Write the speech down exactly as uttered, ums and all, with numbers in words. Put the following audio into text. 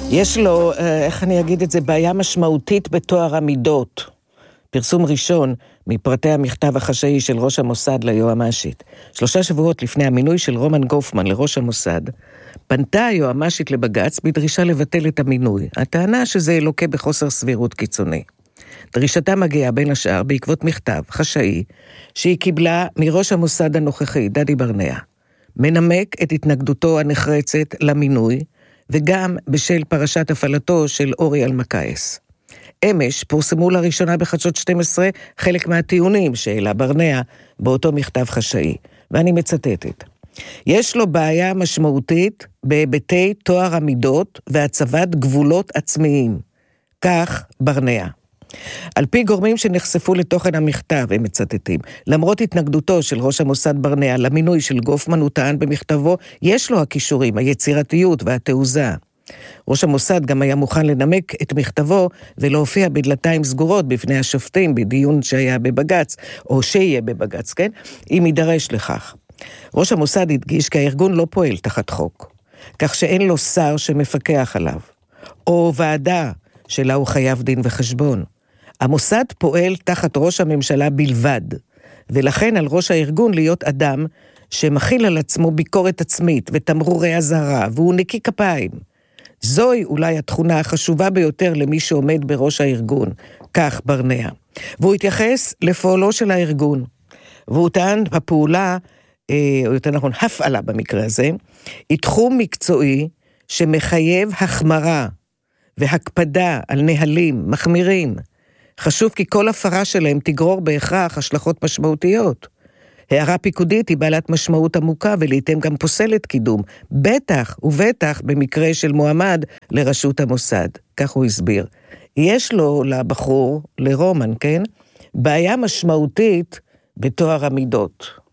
יש לו, איך אני אגיד את זה, בעיה משמעותית בתואר המידות. פרסום ראשון מפרטי המכתב החשאי של ראש המוסד ליועמ"שית. שלושה שבועות לפני המינוי של רומן גופמן לראש המוסד, פנתה היועמ"שית לבג"ץ בדרישה לבטל את המינוי. הטענה שזה לוקה בחוסר סבירות קיצוני. דרישתה מגיעה בין השאר בעקבות מכתב חשאי שהיא קיבלה מראש המוסד הנוכחי, דדי ברנע, מנמק את התנגדותו הנחרצת למינוי, וגם בשל פרשת הפעלתו של אורי אלמקייס. אמש פורסמו לראשונה בחדשות שתים עשרה חלק מהטיעונים שהעלה ברנע באותו מכתב חשאי, ואני מצטטת. יש לו בעיה משמעותית בהיבטי תואר המידות והצבת גבולות עצמיים. כך ברנע. על פי גורמים שנחשפו לתוכן המכתב, הם מצטטים, למרות התנגדותו של ראש המוסד ברנע למינוי של גופמן, הוא טען במכתבו, יש לו הכישורים, היצירתיות והתעוזה. ראש המוסד גם היה מוכן לנמק את מכתבו ולהופיע בדלתיים סגורות בפני השופטים בדיון שהיה בבג"ץ, או שיהיה בבג"ץ, כן? אם יידרש לכך. ראש המוסד הדגיש כי הארגון לא פועל תחת חוק, כך שאין לו שר שמפקח עליו, או ועדה שלה הוא חייב דין וחשבון. המוסד פועל תחת ראש הממשלה בלבד, ולכן על ראש הארגון להיות אדם שמכיל על עצמו ביקורת עצמית ותמרורי אזהרה, והוא נקי כפיים. זוהי אולי התכונה החשובה ביותר למי שעומד בראש הארגון, כך ברנע. והוא התייחס לפעולו של הארגון, והוא טען הפעולה, או יותר נכון, הפעלה במקרה הזה, היא תחום מקצועי שמחייב החמרה והקפדה על נהלים מחמירים. חשוב כי כל הפרה שלהם תגרור בהכרח השלכות משמעותיות. הערה פיקודית היא בעלת משמעות עמוקה ולעיתים גם פוסלת קידום, בטח ובטח במקרה של מועמד לראשות המוסד. כך הוא הסביר. יש לו, לבחור, לרומן, כן, בעיה משמעותית בתואר המידות.